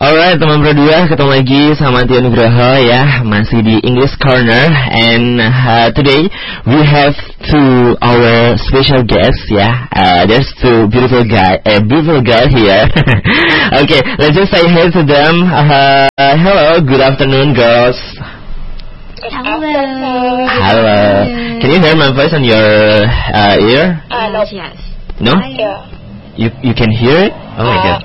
Alright teman berdua, ketemu lagi sama Tio Nugroho ya, masih di English Corner. And today we have two our special guests ya. There's two beautiful girl here. Okay, let's just say hey to them. Hello, good afternoon girls. Hello. Can you hear my voice on your ear? No. Yes. No? Yeah. You can hear it? Oh my god.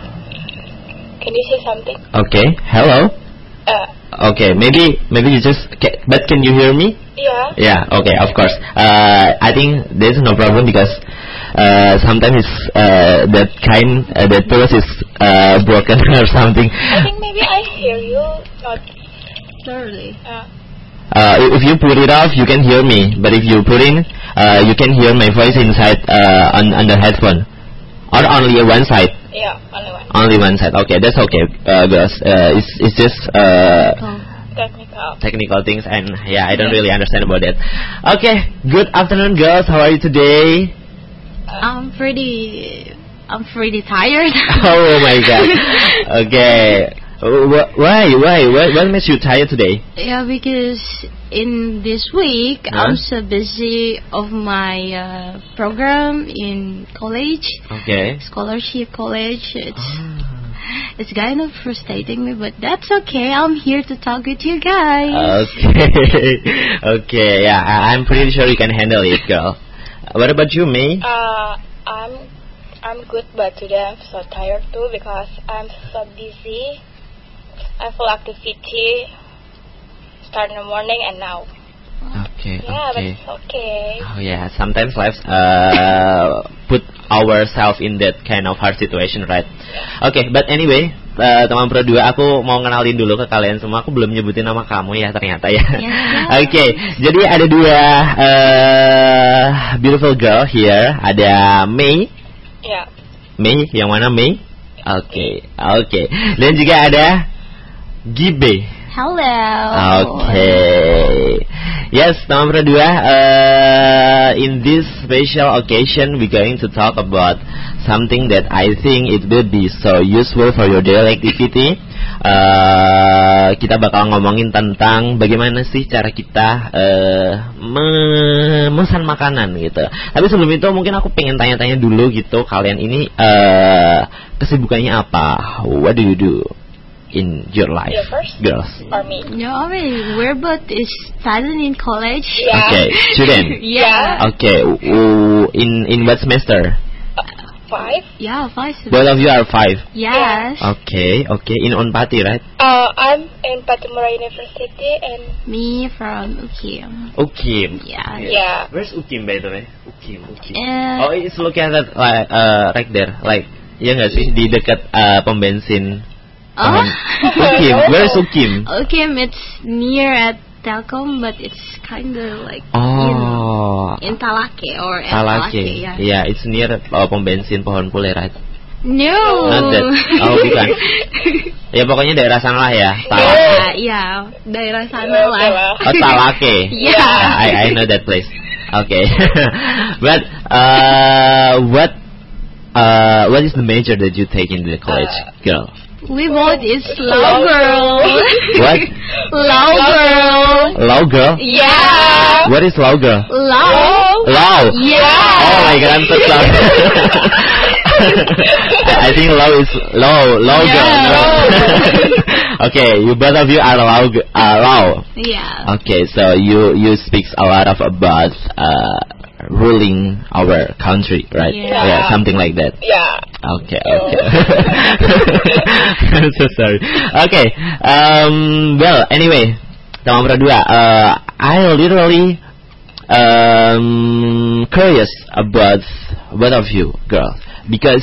Can you say something? Okay, hello. Okay, maybe you just. But can you hear me? Yeah. Yeah. Okay, of course. I think there's no problem because sometimes it's that pulse is broken or something. I think maybe I hear you not clearly. If you put it off, you can hear me. But if you put in, you can hear my voice inside on the headphone, or only one side. Yeah, only one. Only one side. Okay, that's okay, girls. It's just technical things, and yeah, I don't really understand about that. Okay, good afternoon, girls. How are you today? I'm pretty tired. Oh my god. Okay. Why? What makes you tired today? Yeah, because in this week I'm so busy of my program in college. Okay. Scholarship college. It's kind of frustrating me, but that's okay. I'm here to talk with you guys. Okay. Okay. Yeah, I'm pretty sure you can handle it, girl. What about you, May? I'm good, but today I'm so tired too because I'm so busy. I full activity start in the morning and now. Okay. Yeah, okay. but it's okay. Oh yeah, sometimes life put ourselves in that kind of hard situation, right? Okay, but anyway, teman berdua, aku mau kenalin dulu ke kalian semua. Aku belum nyebutin nama kamu ya ternyata ya. Okay, jadi ada dua beautiful girl here. Ada May. Yeah. May, yang mana May? Okay. Dan juga ada Gibe. Hello. Okay. Yes, teman berdua, in this special occasion we're going to talk about something that I think it will be so useful for your daily activity. Kita bakal ngomongin tentang bagaimana sih cara kita memesan makanan gitu. Tapi sebelum itu mungkin aku pengen tanya-tanya dulu gitu, kalian ini kesibukannya apa? What do you do in your life, girls? Or me? No, I mean, we're both studying in college. Yeah. Okay, student. Yeah. Okay, in what semester? 5. Yeah, 5. Both of you are 5. Yes. Okay. In Onpati, right? I'm in Patimura University and Me from Ukim. Ukim. yeah. Where's Ukim, by the way? Ukim. Uh, Oh, it's located like right there, like ya nggak sih di dekat pom bensin. Ukim. Where's Ukim? Ukim, it's near at Telkom, but it's kind of like in Talake or at Talake. Yeah. Yeah, it's near pom bensin Pohon Pule, right? No. Not that. Oh, bukan. Ya pokoknya daerah sana lah ya. Talake. Yeah, daerah sana lah. Oh, Talake. Yeah. I know that place. Okay. But what is the major that you take in the college, girl? We both is law girl. What? Law girl. Law girl? Yeah. What is law girl? Law. Oh Yeah. my god, I'm so sorry. I think law is law girl. No. Okay, you both of you are law. Yeah. Okay, so you speak a lot about ruling our country, right? Yeah. Something like that. Yeah. Okay. I'm so sorry. Okay. Well, anyway, teman berdua, I literally curious about both of you, girls, because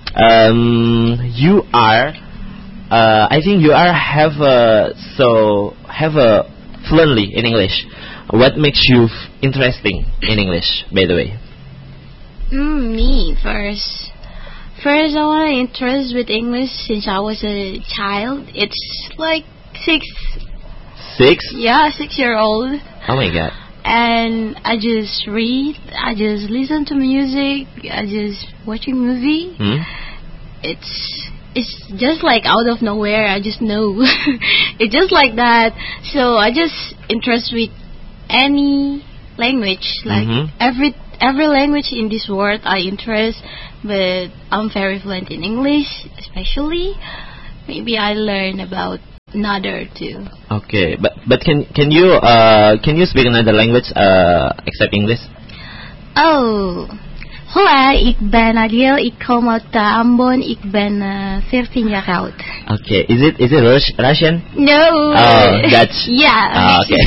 you are, I think you are have a fluently in English. What makes you interesting in English, by the way? Me first. First, I want to interest with English since I was a child. It's like 6. 6? Yeah, 6-year-old. Oh my god. And I just read. I just listen to music. I just watching movie. Hmm? It's it's just like out of nowhere. I just know. It's just like that. So I just interest with any language, like every language in this world I interest. But I'm very fluent in English, especially. Maybe I learn about another too. Okay, but can you speak another language except English? Oh. Hola, ik ben Adil. Ik kom uit Ambon. Ik ben 14 jaar oud. Okay, is it Russian? No. Oh, Dutch. Yeah. Okay.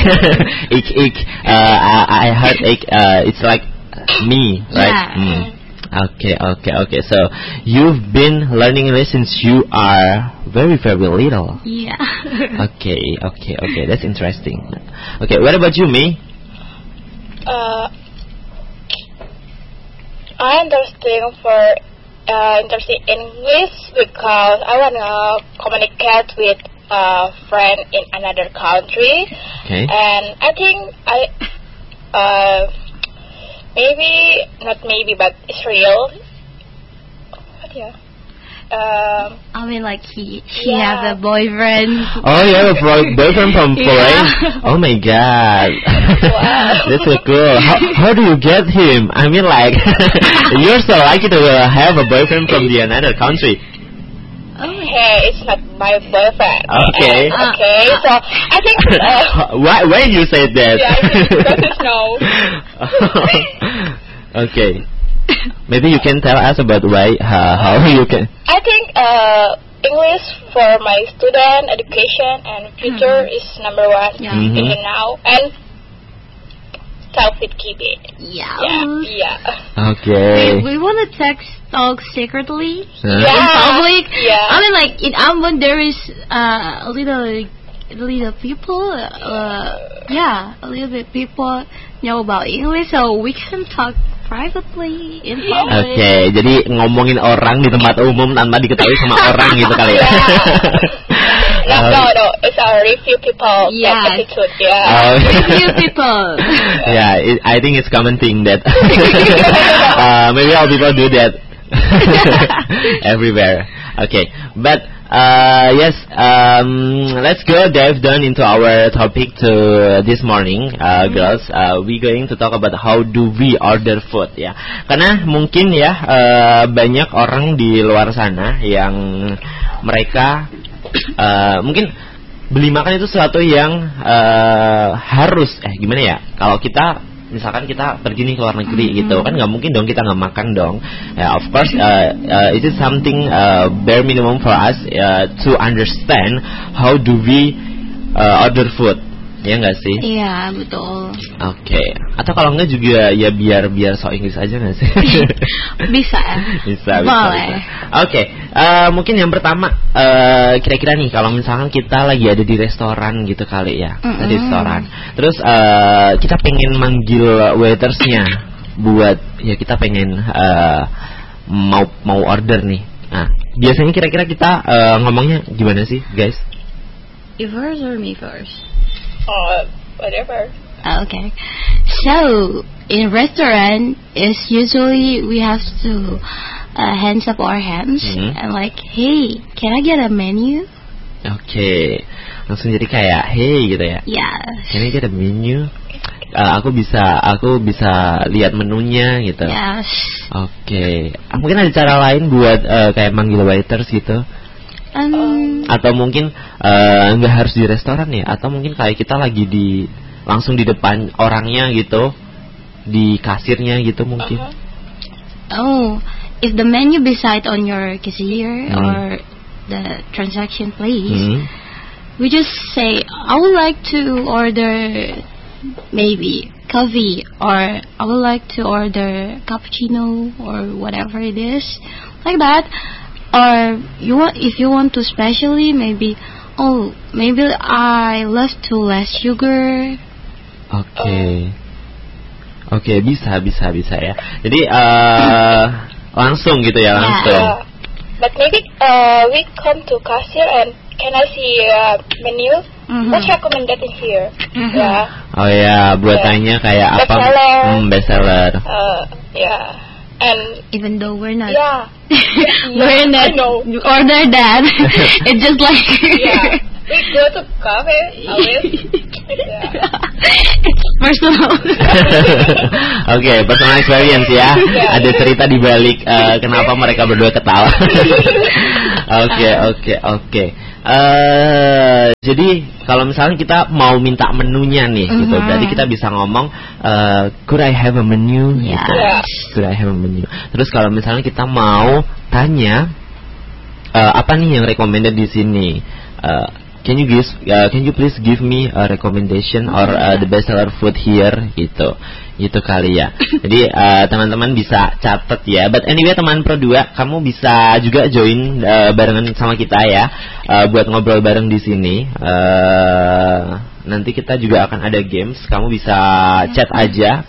I heard it's like me, right? Yeah. Okay. So you've been learning English since you are very little. Yeah. Okay. That's interesting. Okay, what about you, May? I'm interested in English because I wanna communicate with a friend in another country. Okay. And I think but it's real. Yeah. I mean, like he has a boyfriend. Oh, you have a boyfriend from foreign? Oh my God. Wow. That's so cool. How do you get him? I mean, like, you're so lucky to have a boyfriend from another country. Hey, it's not my boyfriend. Okay. Okay, so I think... Why you say that? Yeah, because no. Okay. Maybe you can tell us about why, how you can... I think English for my student education and future is number one in the now. And self-keeping. Yeah. Okay. We want to talk secretly in Yeah. public. Yeah. I mean, like in Ambon there is a little people. A little bit people know about English, so we can talk privately in public. Okay, jadi ngomongin orang di tempat umum tanpa diketahui sama orang gitu kali ya. No, it's already few people. Yeah. Attitude, yeah. Few people. Yeah, I think it's common thing that maybe all people do that everywhere. Okay, but yes, let's go dive down into our topic to this morning, girls. We going to talk about how do we order food ya. Karena mungkin ya banyak orang di luar sana yang mereka mungkin beli makan itu sesuatu yang harus gimana ya, kalau kita misalkan kita pergi nih ke luar negeri gitu kan, nggak mungkin dong kita nggak makan dong. Of course it is something bare minimum for us to understand how do we order food, ya nggak sih? Iya, betul. Oke. Atau kalau nggak juga ya biar sok Inggris aja nggak sih? Bisa. Boleh. Oke. Mungkin yang pertama kira-kira nih kalau misalkan kita lagi ada di restoran gitu kali ya, di restoran. Terus kita pengen manggil waitersnya buat ya kita pengen mau order nih. Nah, biasanya kira-kira kita ngomongnya gimana sih, guys? You first or me first? Whatever. Okay. So in restaurant, it's usually we have to hands up our hands and like, hey, can I get a menu? Okay. Langsung jadi kayak hey gitu ya. Yeah. Can I get a menu? Aku bisa lihat menunya gitu. Yes. Okay. Mungkin ada cara lain buat kayak manggil waiters gitu. Atau mungkin nggak harus di restoran ya, atau mungkin kayak kita lagi langsung di depan orangnya gitu, di kasirnya gitu mungkin. Oh, if the menu beside on your cashier or the transaction place, we just say I would like to order maybe coffee, or I would like to order cappuccino or whatever it is, like that. Or if you want to specially, maybe I love to less sugar. Oke, bisa ya. Jadi langsung gitu ya, langsung. But maybe we come to cashier and can I see menu? What's recommended in here? Yeah. Oh ya, buat tanya kayak apa? Best seller. Best seller. Yeah. And even though we're not, yeah, we're not order that. It's just like yeah, we go to cafe always. Yeah. It's personal. Oke, personal experience ya. Yeah. Ada cerita di balik kenapa mereka berdua ketawa. Oke. Jadi kalau misalnya kita mau minta menunya nih, gitu, berarti kita bisa ngomong, could I have a menu? Yes. Gitu. Could I have a menu? Terus kalau misalnya kita mau tanya, apa nih yang recommended di sini? Can you please give me a recommendation or the best seller food here, gitu kali ya. Jadi teman-teman bisa catat ya. But anyway, teman Pro 2, kamu bisa juga join barengan sama kita ya, buat ngobrol bareng di sini. Nanti kita juga akan ada games. Kamu bisa chat aja ke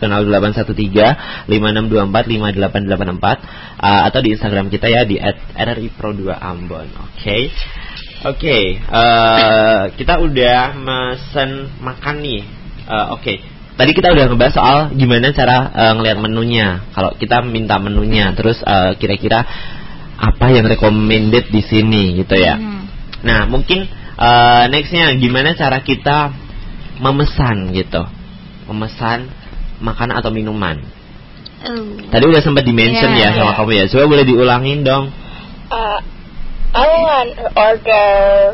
0813-5624-5884 atau di Instagram kita ya di @rripro2ambon. Oke, kita udah mesen makan nih. Tadi kita udah ngebahas soal gimana cara ngelihat menunya. Kalau kita minta menunya, terus kira-kira apa yang recommended di sini, gitu ya. Nah, mungkin nextnya gimana cara kita memesan, gitu, memesan makanan atau minuman. Tadi udah sempat di-mention ya sama kamu ya. Coba boleh diulangin dong. I want to order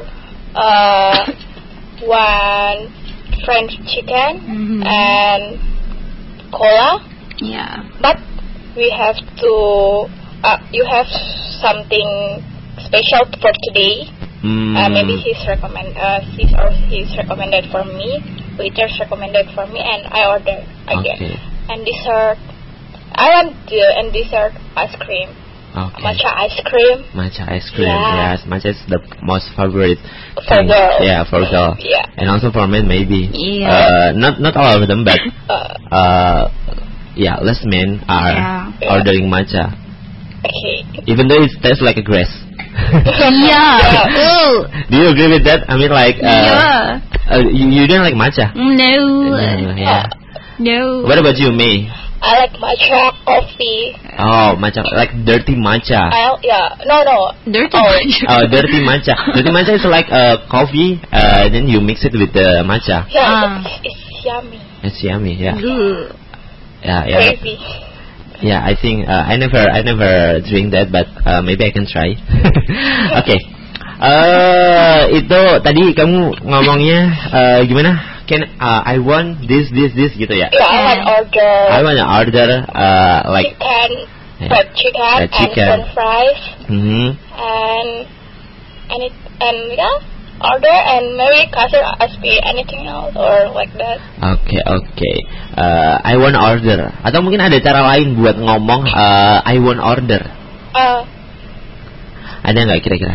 one French chicken and cola. Yeah. But we have to. You have something special for today. Maybe he's recommended for me. Waiters recommended for me, and I order again. Okay. And dessert. I want dessert ice cream. Okay. Matcha ice cream. Yeah. Yes, matcha is the most favorite for girl. Yeah, for girl. Yeah. And also for men maybe. Yeah. Not all of them, but less men are ordering matcha. Okay. Even though it tastes like a grass. Yeah. Oh. Do you agree with that? I mean, like, you don't like matcha? No. Yeah. No. What about you, May? I like matcha coffee. Oh, matcha, like dirty matcha. No. Dirty matcha. Oh, dirty matcha. Dirty matcha is like coffee, then you mix it with the matcha. Yeah, it's yummy. It's yummy, yeah. Good. Yeah. Crazy. Yeah, I think I never drink that, but maybe I can try. Okay. Itu tadi kamu ngomongnya gimana? I want this gitu ya? Yeah, I want to order like fried chicken and french fries. Order and maybe customer ask me anything else or like that. Okay. I want order. Atau mungkin ada cara lain buat ngomong I want order. Ada nggak kira-kira?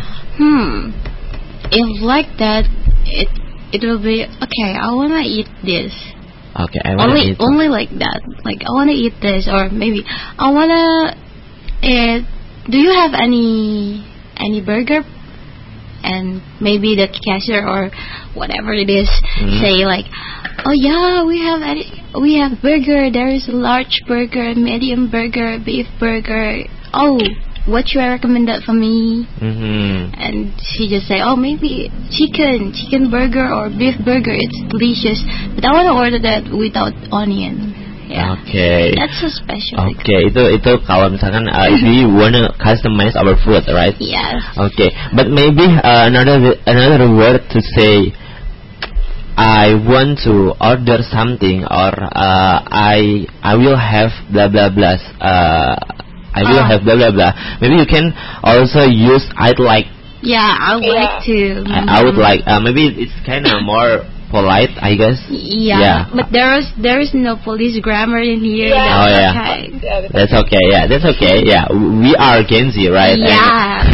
If like that, it will be okay. I wanna eat this. Okay, I wanna eat. Only like that. Like I wanna eat this, or maybe I wanna. Do you have any burger? And maybe the cashier or whatever it is say like, oh yeah, we have burger. There is a large burger, medium burger, beef burger. Oh, what should I recommend that for me? And she just say, oh, maybe chicken burger or beef burger. It's delicious, but I want to order that without onion. Yeah. Okay. That's so special. Okay, itu kalau misalkan if we wanna customize our food, right? Yes. Okay, but maybe another word to say, I want to order something, or I will have blah blah blah. I will have blah blah blah. Maybe you can also use I'd like. Yeah, I would like to. I would like. Maybe it's kind of more polite, I guess. Yeah. But there is no police grammar in here. Yeah. That's okay. Yeah, that's okay. Yeah, we are Gen Z, right? Yeah.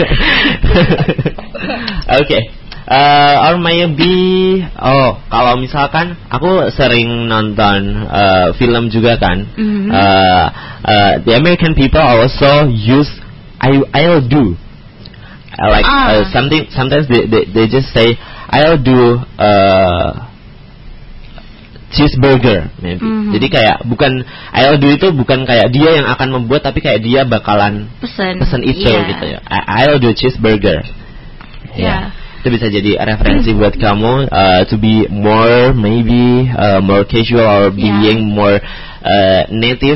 Okay. Or maybe kalau misalkan aku sering nonton film juga kan. The American people also use I'll do. Like sometimes they just say I'll do cheeseburger maybe. Jadi kayak bukan I'll do itu bukan kayak dia yang akan membuat, tapi kayak dia bakalan pesen itu gitu ya. I'll do cheeseburger. Ya. Itu bisa jadi referensi buat kamu to be more maybe more casual or being more native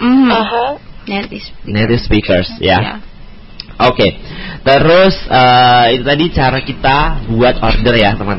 native speakers ya. Oke. Terus itu tadi cara kita buat order ya teman-teman.